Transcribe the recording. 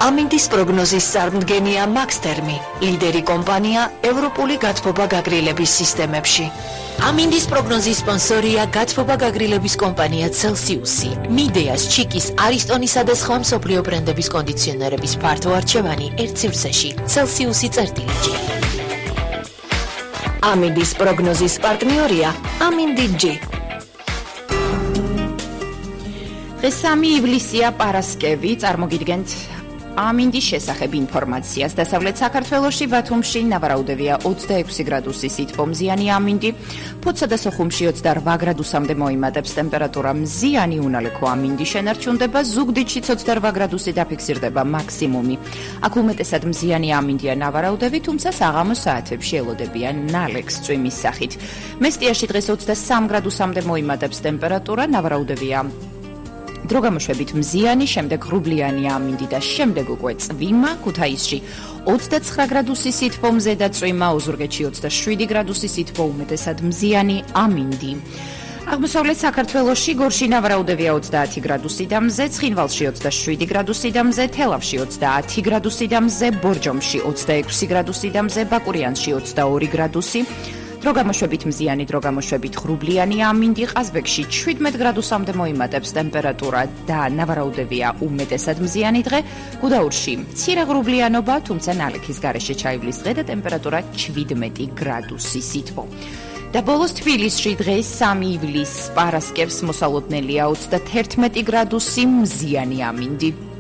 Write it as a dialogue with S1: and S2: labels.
S1: ამინდის პროგნოზის წარმდგენია მაქსთერმი, ლიდერი კომპანია ევროპული გათბობა გაგრილების სისტემებში. ამინდის პროგნოზის სპონსორია გათბობა გაგრილების კომპანია Celsius-ი. მიდეას, ჩიკის, არისტონისა და სხვა მსოფლიო ბრენდების კონდიციონერების ფართო არჩევანი ერთ სივრცეში. Celsius-ი წერტილები. ამინდის პროგნოზის პარტნიორია ამინდი-G.
S2: დღეს 3 ივლისია პარასკევი, წარმოგიდგენთ ამინდის შესახებ ინფორმაციას. დასავლეთ საქართველოში, ბათუმში ნავარაუდევია 26 გრადუსი სითბო მზიანი ამინდი, ფოთსა და სოხუმში 28 გრადუსამდე მოიმატებს ტემპერატურა მზიანი უნალექო ამინდი შენარჩუნდება, ზუგდიდში 28 გრადუსი დაფიქსირდება მაქსიმუმი. აქ უმეტესად მზიანი ამინდია ნავარაუდები, თუმცა საღამოს საათებში ელოდებიან ნალექს წვიმის სახით. მესტიაში დღეს 23 გრადუსამდე მოიმატებს ტემპერატურა, ნავარაუდევია დროგამოშვებით მზიანი, შემდეგ ღრუბლიანი ამინდი და შემდეგ უკვე წვიმა. ქუთაისში 29 გრადუსი სითბო მზე და წვიმა, ოზურგეთში 27 გრადუსი სითბო, უმეტესად მზიანი ამინდი. აღმოსავლეთ საქართველოში გორში ნავარაუდევია 30 გრადუსი და მზე, ცხინვალში 27 გრადუსი და მზე, თელავში 30 გრადუსი და მზე, ბორჯომში 26 გრადუსი და მზე, ბაკურიანში 22 გრადუსი. დროგამოშვებით მზიანი, დროგამოშვებით ღრუბლიანი ამინდი, ყაზბეგში 17 გრადუსამდე მოიმატებს ტემპერატურა და ნავარაუდევია უმეტესად მზიანი დღე. გუდაურში მცირე ღრუბლიანობა, თუმცა ნალექის გარეშე ჩაივლის დღე და ტემპერატურა 17 გრადუსი სითბო. და ბოლოს თბილისში დღეს 3 ივლისს პარასკევს მოსალოდნელია 31 გრადუსი მზიანი ამინდი.